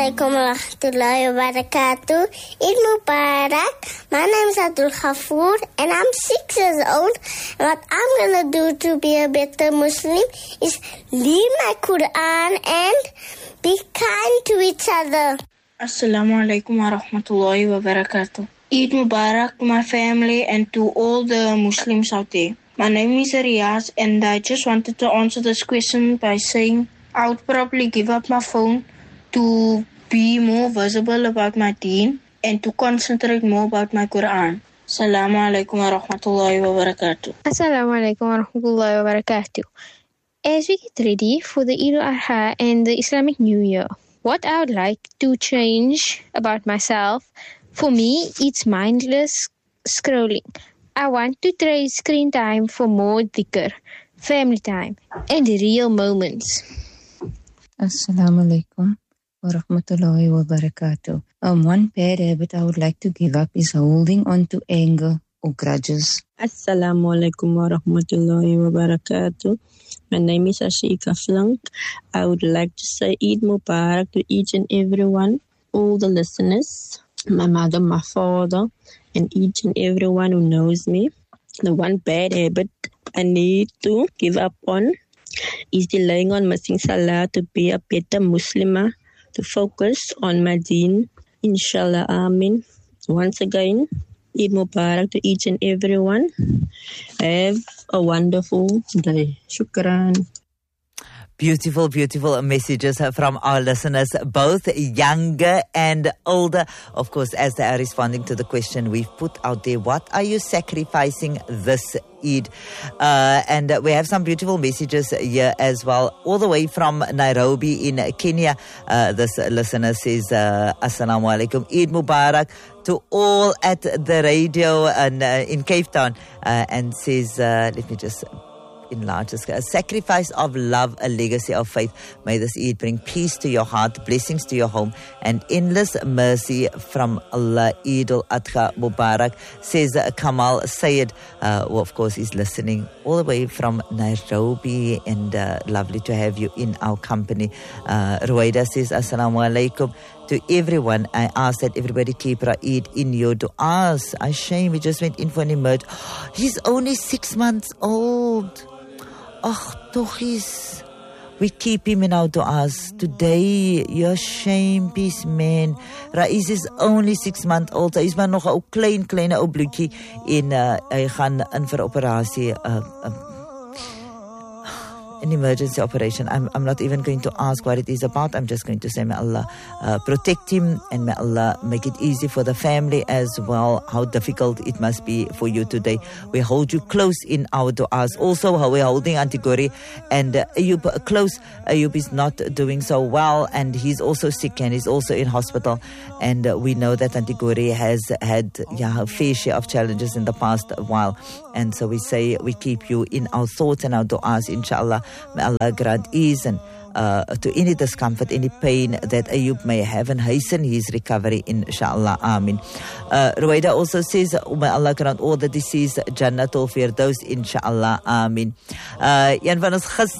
alaikum wa rahmatullahi wa barakatuh. Eid Mubarak. My name is Abdul Ghafoor and I'm 6 years old. And what I'm going to do to be a better Muslim is read my Quran and be kind to each other. Assalamu alaikum wa rahmatullahi wa barakatuh. Eid Mubarak to my family and to all the Muslims out there. My name is Riyaz and I just wanted to answer this question by saying I would probably give up my phone to be more visible about my deen and to concentrate more about my Quran. Assalamu alaikum wa rahmatullahi wa barakatuh. Assalamu alaikum wa rahmatullahi wa barakatuh. As we get ready for the Eid al-Adha and the Islamic New Year, what I would like to change about myself, for me, it's mindless scrolling. I want to trade screen time for more dhikr, family time, and real moments. Assalamu alaikum wa rahmatullahi wa barakatuh. One bad habit I would like to give up is holding on to anger or grudges. Assalamu alaikum wa rahmatullahi wa barakatuh. My name is Ashika Flank. I would like to say Eid Mubarak to each and everyone, all the listeners, my mother, my father, and each and everyone who knows me. The one bad habit I need to give up on is delaying on missing Salah to be a better Muslimah, to focus on my deen. Inshallah, Amin. Once again, Eid Mubarak to each and everyone. Have a wonderful day. Shukran. Beautiful, beautiful messages from our listeners, both younger and older. Of course, as they are responding to the question we've put out there, what are you sacrificing this Eid? And we have some beautiful messages here as well, all the way from Nairobi in Kenya. This listener says, Assalamu alaikum, Eid Mubarak to all at the radio and in Cape Town, and says, let me just enlarge this. A sacrifice of love, a legacy of faith. May this Eid bring peace to your heart, blessings to your home, and endless mercy from Allah. Eid al-Adha Mubarak, says Kamal Sayed, who of course is listening all the way from Nairobi, and lovely to have you in our company. Ruwaida says, Assalamu alaikum to everyone. I ask that everybody keep Eid in your du'as. A shame, we just went in for an emerge. He's only 6 months old. Ach, toch is. We keep him in our du'as. Today, your shame, peace, man. Raiz is only 6 months old. Hy is maar nog 'n klein ou bloetjie en hy gaan in vir operasie. An emergency operation. I'm not even going to ask what it is about. I'm just going to say, may Allah protect him, and may Allah make it easy for the family as well. How difficult it must be for you today. We hold you close in our du'as. Also, how we're holding Auntie Gori and Ayub close. Ayub is not doing so well, and he's also sick, and he's also in hospital. And we know that Auntie Gori has had her fair share of challenges in the past while. And so we say, we keep you in our thoughts and our du'as, inshallah. May Allah grant ease and to any discomfort, any pain that Ayub may have, and hasten his recovery, inshallah. Amin. Ruwaida also says, may Allah grant all the deceased Jannatul Firdaus, inshallah. Amin. Een van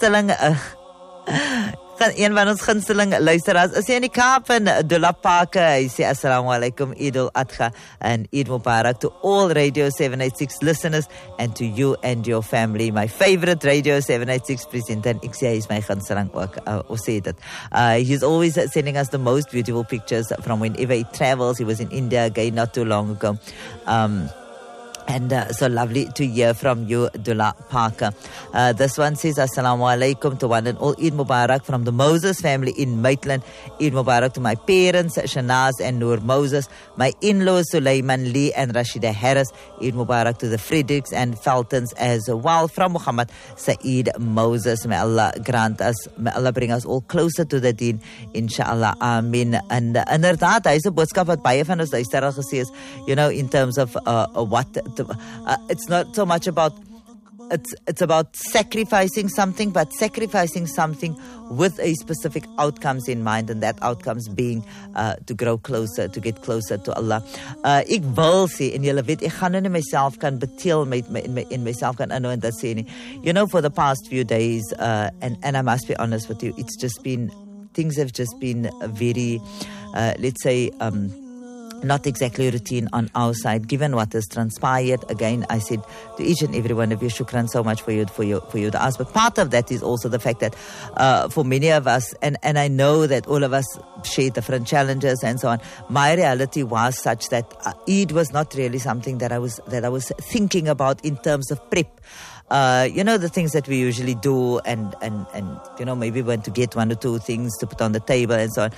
ons gunsteling luisteraars is in die Kaap in Dula Parke. Hy sê Assalamu alaikum, Eid al-Adha and Eid Mubarak to all Radio 786 listeners and to you and your family. My favorite Radio 786 presenter, en ek sê hy is my gunsteling ook. Ons sê dit. He's always sending us the most beautiful pictures from whenever he travels. He was in India again not too long ago. And so lovely to hear from you, Dula Parker. This one says, Assalamu alaikum to one and all. Eid Mubarak from the Moses family in Maitland. Eid Mubarak to my parents, Shanaz and Noor Moses. My in-laws, Sulaiman Lee and Rashida Harris. Eid Mubarak to the Fredericks and Feltons as well. From Muhammad Saeed Moses. May Allah grant us, may Allah bring us all closer to the deen. Inshallah. Amin. And inderdaad, hy is 'n boodskap wat baie van ons luisteraars gesê is, you know, in terms of what it's not so much about it's about sacrificing something, but sacrificing something with a specific outcomes in mind, and that outcomes being to grow closer, to get closer to Allah. Ek wil sê, en julle weet, ek gaan nou nie myself kan beteel in myself kan inhou en dit sê nie. You know, for the past few days, and I must be honest with you, it's just been things have just been very, let's say, not exactly routine on our side, given what has transpired. Again, I said to each and every one of you, shukran so much for you to ask. But part of that is also the fact that for many of us, and I know that all of us share different challenges and so on, my reality was such that Eid was not really something that I was thinking about in terms of prep. The things that we usually do, and maybe want to get one or two things to put on the table and so on,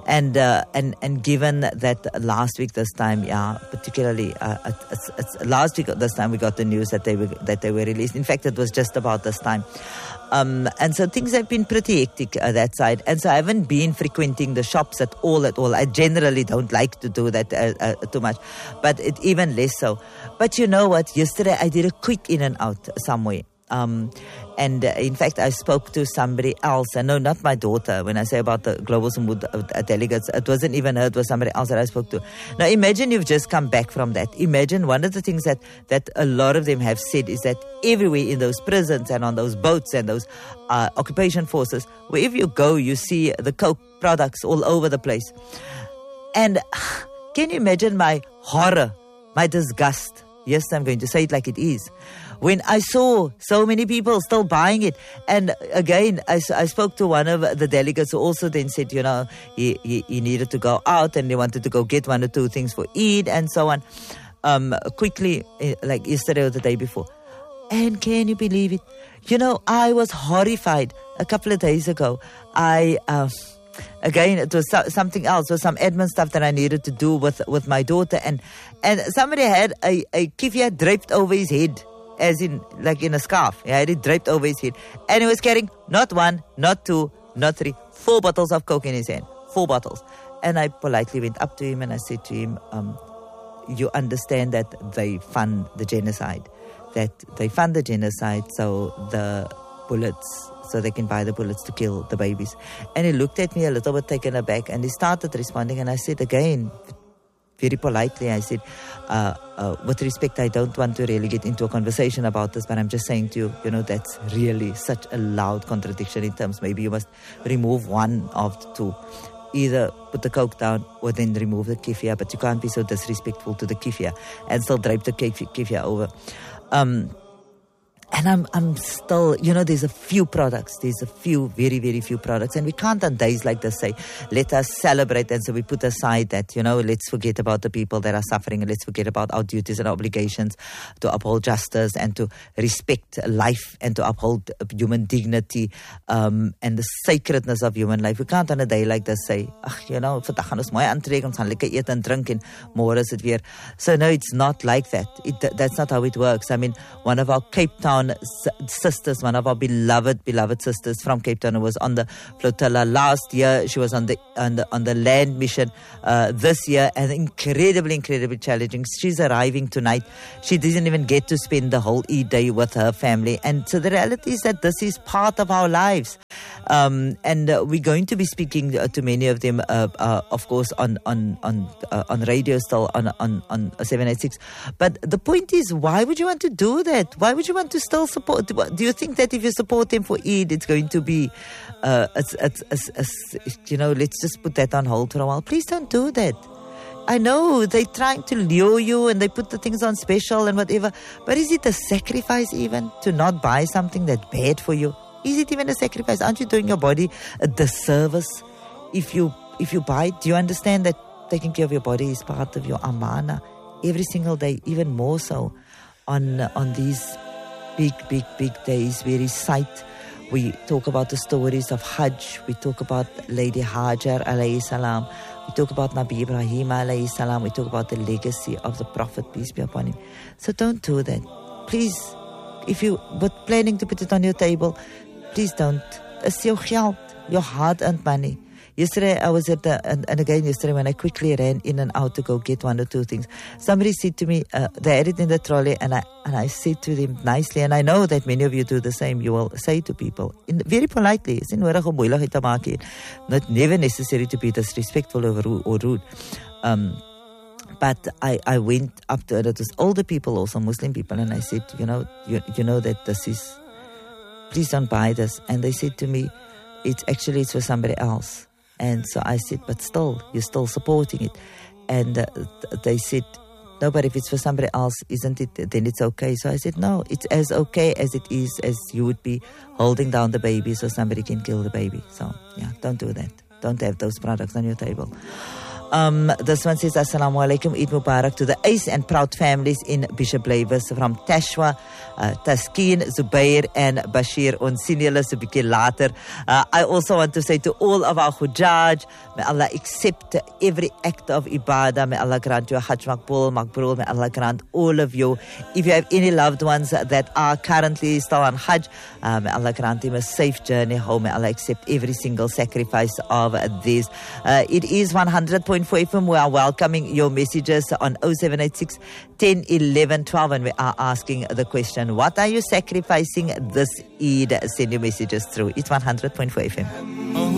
and given that last week this time, particularly it's last week this time we got the news that they were released. In fact, it was just about this time. And so things have been pretty hectic that side. And so I haven't been frequenting the shops at all. I generally don't like to do that too much, but it even less so. But you know what? Yesterday I did a quick in and out somewhere. And in fact, I spoke to somebody else. And no, not my daughter. When I say about the Global Sumud delegates, it wasn't even her. It was somebody else that I spoke to. Now, imagine you've just come back from that. Imagine one of the things that a lot of them have said is that everywhere in those prisons and on those boats and those occupation forces, wherever you go, you see the Coke products all over the place. And can you imagine my horror, my disgust? Yes, I'm going to say it like it is. When I saw so many people still buying it. And again, I spoke to one of the delegates who also then said, he needed to go out and he wanted to go get one or two things for Eid and so on. Quickly, like yesterday or the day before. And can you believe it? I was horrified a couple of days ago. Again, it was something else. It was some admin stuff that I needed to do with my daughter. And somebody had a kifia draped over his head, as in, like in a scarf. He had it draped over his head. And he was carrying not one, not two, not three, 4 bottles of Coke in his hand. 4 bottles. And I politely went up to him and I said to him, you understand that they fund the genocide. So the bullets... so they can buy the bullets to kill the babies. And he looked at me a little bit taken aback and he started responding. And I said again, very politely, I said, with respect, I don't want to really get into a conversation about this, but I'm just saying to you, that's really such a loud contradiction in terms, maybe you must remove one of the two. Either put the Coke down or then remove the kefir, but you can't be so disrespectful to the kefir and still drape the kefir over. And I'm still, there's a few products. There's a few, very, very few products. And we can't on days like this say, let us celebrate. And so we put aside that, let's forget about the people that are suffering. And let's forget about our duties and obligations to uphold justice and to respect life and to uphold human dignity and the sacredness of human life. We can't on a day like this say, vandag gaan ons mooi aantrek, ons gaan lekker eet en drink en môre is dit weer. So no, it's not like that. That's not how it works. I mean, one of our Cape Town sisters, one of our beloved sisters from Cape Town, who was on the flotilla last year. She was on the land mission this year, and incredibly challenging. She's arriving tonight. She didn't even get to spend the whole Eid day with her family, and so the reality is that this is part of our lives. And we're going to be speaking to many of them, of course, on radio still on 786. But the point is, why would you want to do that? Why would you want to still support? Do you think that if you support them for Eid, it's going to be, let's just put that on hold for a while? Please don't do that. I know they're trying to lure you and they put the things on special and whatever, but is it a sacrifice even to not buy something that's bad for you? Is it even a sacrifice? Aren't you doing your body a disservice if you buy it? Do you understand that taking care of your body is part of your amana every single day, even more so on these big days we recite. We talk about the stories of Hajj. We talk about Lady Hajar alayhi salam. We talk about Nabi Ibrahim alayhi salam. We talk about the legacy of the Prophet, peace be upon him. So don't do that. Please, if you were planning to put it on your table, please don't. It's your geld, your hard-earned money. Yesterday, I was at and again yesterday when I quickly ran in and out to go get one or two things, somebody said to me, they had it in the trolley, and I said to them nicely, and I know that many of you do the same, you will say to people, very politely, it's not never necessary to be disrespectful or rude. But I went up to, it was older people also, Muslim people, and I said, you know that this is, please don't buy this. And they said to me, it's for somebody else. And so I said, but still, you're still supporting it. And they said, no, but if it's for somebody else, isn't it, then it's okay. So I said, no, it's as okay as it is as you would be holding down the baby so somebody can kill the baby. So, yeah, don't do that. Don't have those products on your table. This one says, Assalamu alaikum, Eid Mubarak to the Ace and Proud families in Bishop Lavis from Tashwa, Taskeen, Zubair and Bashir on senior so bietjie later. I also want to say to all of our Hujjaj, may Allah accept every act of ibadah, may Allah grant you a Hajj Makbul, may Allah grant all of you. If you have any loved ones that are currently still on Hajj, may Allah grant them a safe journey home, may Allah accept every single sacrifice of theirs. It is 100.4 FM. We are welcoming your messages on 0786 10 11 12 and we are asking the question, what are you sacrificing this Eid? Send your messages through. It's 100.4 FM.